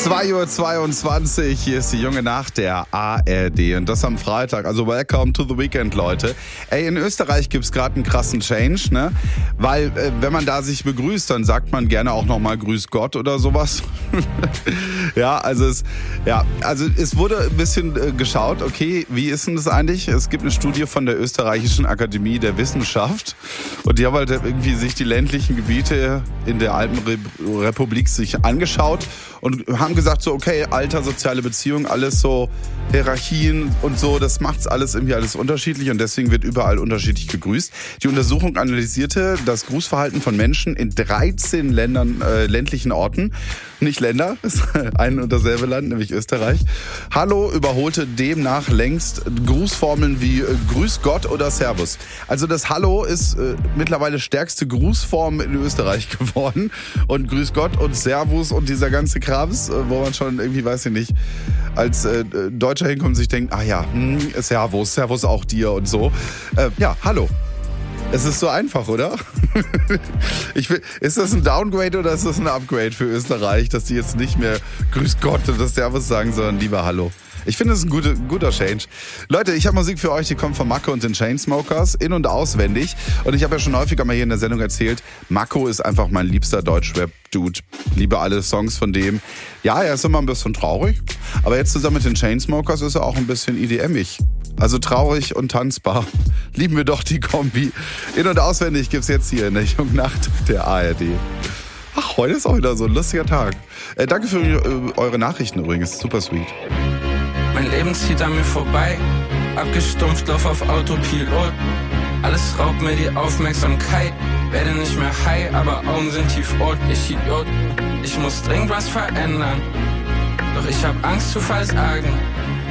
2:22 Uhr, hier ist die junge Nacht der ARD und das am Freitag, also welcome to the weekend, Leute. Ey, in Österreich gibt's gerade einen krassen Change, ne? Weil, wenn man da sich begrüßt, dann sagt man gerne auch nochmal Grüß Gott oder sowas. Also es wurde ein bisschen geschaut, okay, wie ist denn das eigentlich? Es gibt eine Studie von der Österreichischen Akademie der Wissenschaft und die haben halt irgendwie sich die ländlichen Gebiete in der Alpenrepublik sich angeschaut und haben gesagt so, okay, Alter, soziale Beziehungen, alles so Hierarchien und so, das macht's alles irgendwie alles unterschiedlich und deswegen wird überall unterschiedlich gegrüßt. Die Untersuchung analysierte das Grußverhalten von Menschen in 13 Ländern, ländlichen Orten. Nicht Länder, ist ein und dasselbe Land, nämlich Österreich. Hallo überholte demnach längst Grußformeln wie Grüß Gott oder Servus. Also das Hallo ist mittlerweile stärkste Grußform in Österreich geworden. Und Grüß Gott und Servus und dieser ganze Krams, wo man schon irgendwie, weiß ich nicht, als Deutscher hinkommt und sich denkt, Servus auch dir und so. Hallo. Es ist so einfach, oder? Ist das ein Downgrade oder ist das ein Upgrade für Österreich, dass die jetzt nicht mehr Grüß Gott und das Servus sagen, sondern lieber Hallo? Ich finde, es ist ein guter Change. Leute, ich habe Musik für euch, die kommt von Mako und den Chainsmokers, in- und auswendig. Und ich habe ja schon häufiger mal hier in der Sendung erzählt, Mako ist einfach mein liebster Deutschrap-Dude. Liebe alle Songs von dem. Ja, er ist immer ein bisschen traurig, aber jetzt zusammen mit den Chainsmokers ist er auch ein bisschen EDM-ig. Also traurig und tanzbar. Lieben wir doch die Kombi. In- und auswendig gibt's jetzt hier in der jungen Nacht der ARD. Ach, heute ist auch wieder so ein lustiger Tag. Danke für eure Nachrichten übrigens. Super sweet. Mein Leben zieht an mir vorbei, abgestumpft, lauf auf Autopilot. Alles raubt mir die Aufmerksamkeit, werde nicht mehr high, aber Augen sind tiefrot. Ich Idiot, ich muss dringend was verändern, doch ich hab Angst zu versagen.